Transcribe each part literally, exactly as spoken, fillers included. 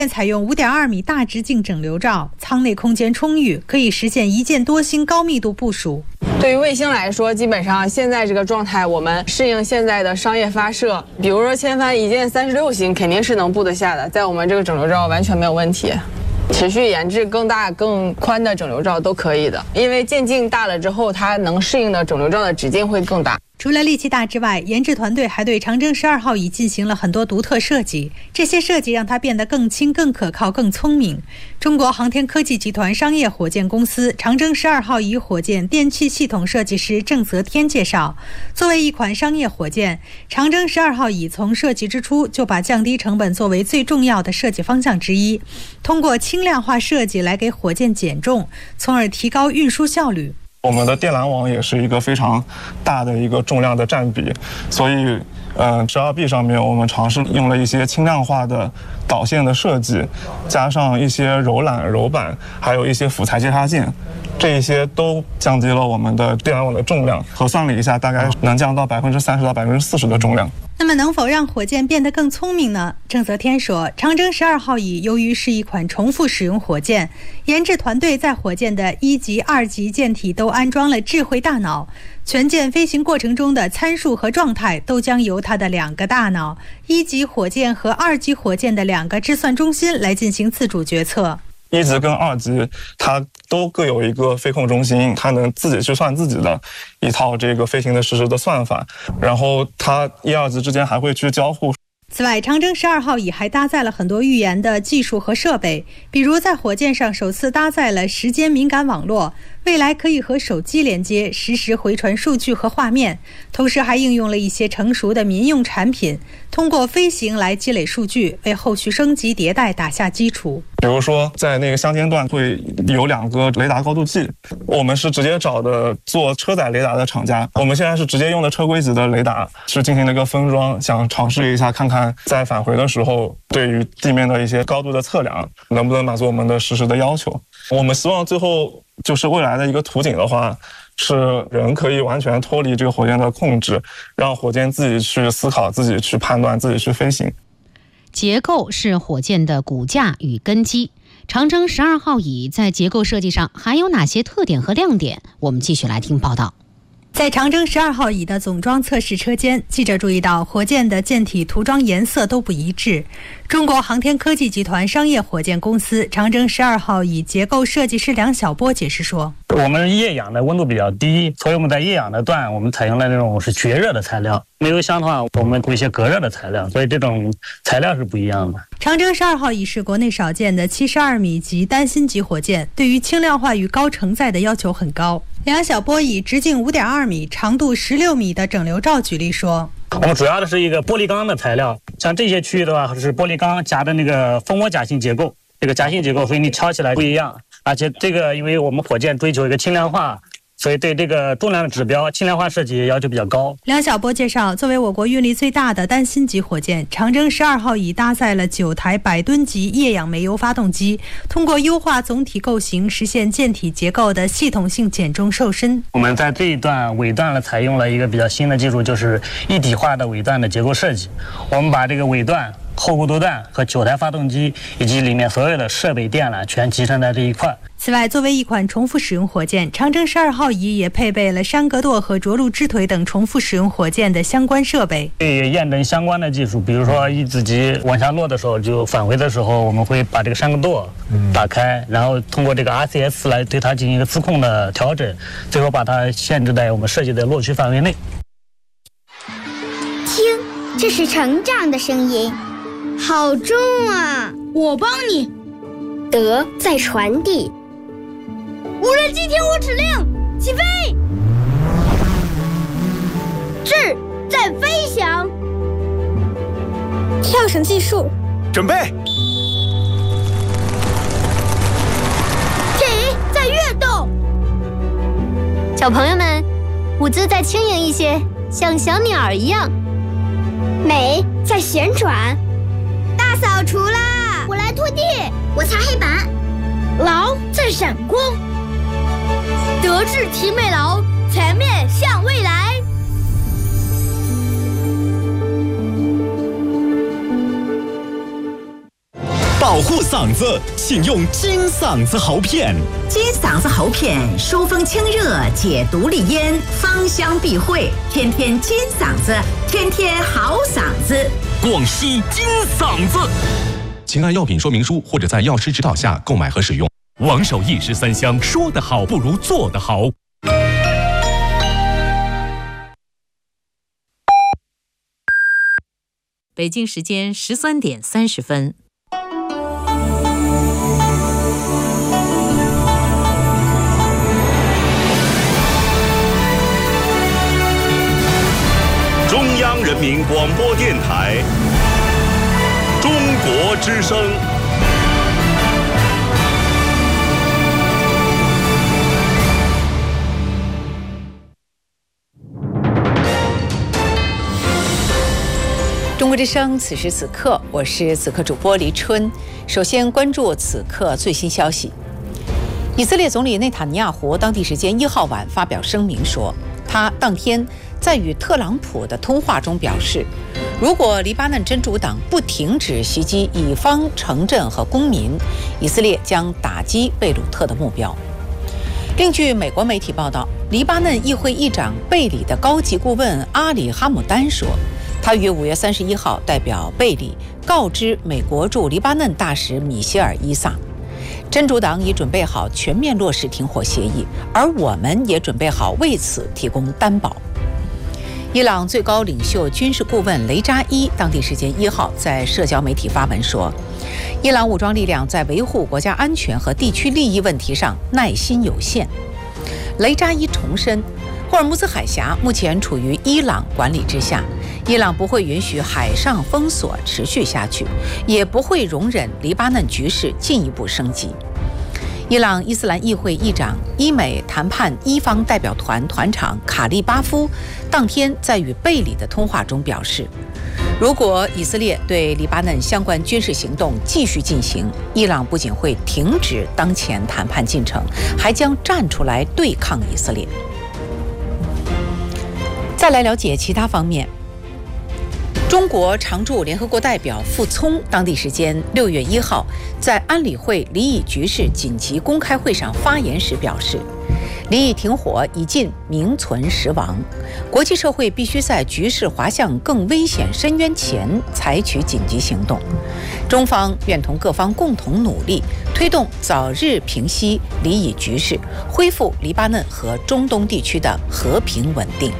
采用 五点二米大直径整流罩，舱内空间充裕，可以实现一箭多星高密度部署。 对于卫星来说，基本上现在这个状态，我们适应现在的商业发射，比如说千帆一箭三十六星，肯定是能布得下的，在我们这个整流罩完全没有问题。持续研制更大、更宽的整流罩都可以的，因为渐径大了之后，它能适应的整流罩的直径会更大。 除了力气大之外，研制团队还对长征十二号乙进行了很多独特设计，这些设计让它变得更轻、更可靠、更聪明。中国航天科技集团商业火箭公司长征十二号乙火箭电气系统设计师郑泽天介绍，作为一款商业火箭，长征十二号乙从设计之初就把降低成本作为最重要的设计方向之一，通过轻量化设计来给火箭减重，从而提高运输效率。 我们的电缆网也是一个非常大的一个重量的占比，所以，呃，十二 B 上面我们尝试用了一些轻量化的导线的设计，加上一些柔缆、柔板，还有一些辅材接插件，这一些都降低了我们的电缆网的重量。核算了一下，大概能降到百分之三十到百分之四十的重量。 那么能否让火箭变得更聪明呢？郑泽天说，长征十二号乙由于是一款重复使用火箭，研制团队在火箭的一级、二级舰体都安装了智慧大脑，全舰飞行过程中的参数和状态都将由它的两个大脑，一级火箭和二级火箭的两个计算中心来进行自主决策。 一级跟二级它都各有一个飞控中心，它能自己去算自己的一套这个飞行的实时的算法，然后它一二级之间还会去交互。 此外，长征十二号乙还搭载了很多预研的技术和设备，比如在火箭上首次搭载了时间敏感网络，未来可以和手机连接，实时回传数据和画面，同时还应用了一些成熟的民用产品，通过飞行来积累数据，为后续升级迭代打下基础。 比如说在那个相间段会有两个雷达高度计，我们是直接找的做车载雷达的厂家，我们现在是直接用的车规级的雷达去进行了一个封装，想尝试一下看看在返回的时候对于地面的一些高度的测量能不能满足我们的实时的要求。我们希望最后就是未来的一个图景的话，是人可以完全脱离这个火箭的控制，让火箭自己去思考、自己去判断、自己去飞行。 结构是火箭的骨架与根基。长征十二号乙在结构设计上还有哪些特点和亮点？我们继续来听报道。 在长征十二号乙的总装测试车间，记者注意到火箭的舰体涂装颜色都不一致。中国航天科技集团商业火箭公司长征十二号乙结构设计师梁晓波解释说， 我们液氧的温度比较低，所以我们在液氧的段我们采用了那种是绝热的材料，煤油箱的话我们用一些隔热的材料，所以这种材料是不一样的。 长征十二号乙是国内少见的七十二米级单芯级火箭，对于轻量化与高承载的要求很高。梁晓波以直径 五点二米、长度十六米的整流罩举例说， 我们主要的是一个玻璃钢的材料，像这些区域的话是玻璃钢夹的那个蜂窝夹心结构，这个夹心结构所以你敲起来不一样，而且这个因为我们火箭追求一个轻量化，所以对这个重量的指标轻量化设计要求比较高。 梁晓波介绍，作为我国运力最大的单芯级火箭，长征十二号乙搭载了九台百吨级液氧煤油发动机，通过优化总体构型，实现舰体结构的系统性减重瘦身。 我们在这一段尾段呢，采用了一个比较新的技术，就是一体化的尾段的结构设计。我们把这个尾段、后固度段和九台发动机以及里面所有的设备电缆全集成在这一块。 此外，作为一款重复使用火箭，长征十二号乙也配备了山格舵和着陆支腿等重复使用火箭的相关设备。 也验证相关的技术，比如说一子级往下落的时候，就返回的时候，我们会把这个山格舵打开，然后通过这个 R C S 来对它进行一个自控的调整，最后把它限制在我们设计的落区范围内。 听，这是成长的声音，好重啊！ 我帮你。 德在传递。 无人机听我指令，起飞！智在飞翔。 跳绳计数， 准备。 体在跃动。 小朋友们，舞姿再轻盈一些，像小鸟一样。 美在旋转。 大扫除啦！ 我来拖地，我擦黑板。 劳在闪光。德智体美劳，全面向未来。 保护嗓子，请用金嗓子喉片。 金嗓子喉片疏风清热，解毒利咽，芳香避秽，天天金嗓子，天天好嗓子。 广西金嗓子，请按药品说明书或者在药师指导下购买和使用。王守义十三香，说得好不如做得好。 北京时间十三点三十分。 中央人民广播电台，中国之声。 中国之声，此时此刻，我是此刻主播黎春。首先关注此刻最新消息。以色列总理内塔尼亚胡当地时间一号晚发表声明说，他当天在与特朗普的通话中表示，如果黎巴嫩真主党不停止袭击以方城镇和公民，以色列将打击贝鲁特的目标。另据美国媒体报道，黎巴嫩议会议长贝里的高级顾问阿里哈姆丹说，他于五月三十一号代表贝里告知美国驻黎巴嫩大使米歇尔·伊萨，真主党已准备好全面落实停火协议，而我们也准备好为此提供担保。伊朗最高领袖军事顾问雷扎伊当地时间一号在社交媒体发文说，伊朗武装力量在维护国家安全和地区利益问题上耐心有限。雷扎伊重申，霍尔木兹海峡目前处于伊朗管理之下，伊朗不会允许海上封锁持续下去，也不会容忍黎巴嫩局势进一步升级。伊朗伊斯兰议会议长、伊美谈判伊方代表团团长卡利巴夫当天在与贝里的通话中表示，如果以色列对黎巴嫩相关军事行动继续进行，伊朗不仅会停止当前谈判进程，还将站出来对抗以色列。再来了解其他方面。中国常驻联合国代表傅聪当地时间六月一号在安理会离以局势紧急公开会上发言时表示，离以停火已近名存实亡，国际社会必须在局势滑向更危险深渊前采取紧急行动。中方愿同各方共同努力，推动早日平息离以局势，恢复黎巴嫩和中东地区的和平稳定。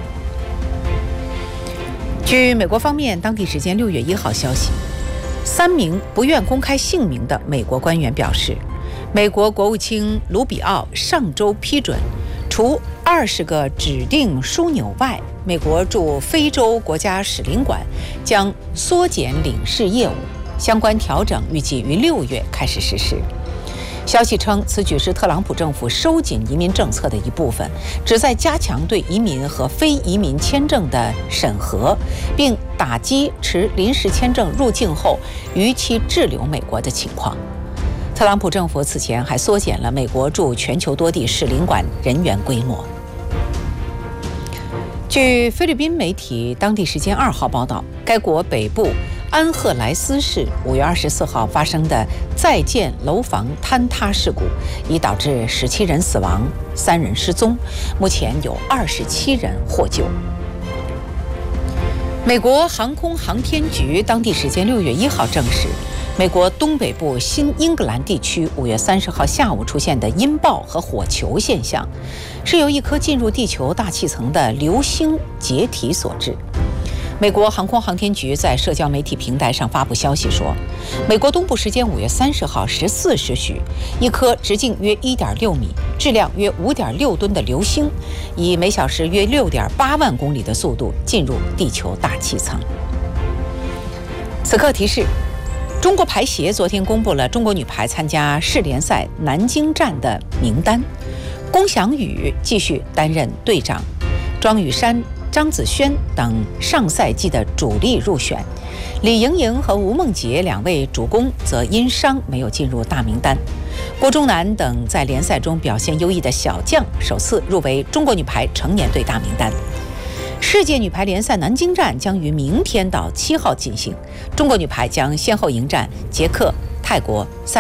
据美国方面当地时间六月一号消息，三名不愿公开姓名的美国官员表示，美国国务卿卢比奥上周批准，除二十个指定枢纽外，美国驻非洲国家使领馆将缩减领事业务，相关调整预计于六月开始实施。消息称，此举是特朗普政府收紧移民政策的一部分，旨在加强对移民和非移民签证的审核，并打击持临时签证入境后逾期滞留美国的情况。特朗普政府此前还缩减了美国驻全球多地使领馆人员规模。据菲律宾媒体当地时间二号报道，该国北部安赫莱斯市五月二十四号发生的在建楼房坍塌事故，已导致十七人死亡，三人失踪，目前有二十七人获救。美国航空航天局当地时间六月一号证实，美国东北部新英格兰地区五月三十号下午出现的音爆和火球现象，是由一颗进入地球大气层的流星解体所致。美国航空航天局在社交媒体平台上发布消息说，美国东部时间五月三十号十四时许，一颗直径约一点六米、质量约五点六吨的流星，以每小时约六点八万公里的速度进入地球大气层。此刻提示：中国排协昨天公布了中国女排参加世联赛南京站的名单，龚翔宇继续担任队长，庄雨珊、张子萱等上赛季的主力入选，李盈莹和吴梦洁两位主攻则因伤没有进入大名单。郭忠南等在联赛中表现优异的小将首次入围中国女排成年队大名单。世界女排联赛南京站将于明天到七号进行，中国女排将先后迎战捷克、 泰国、塞。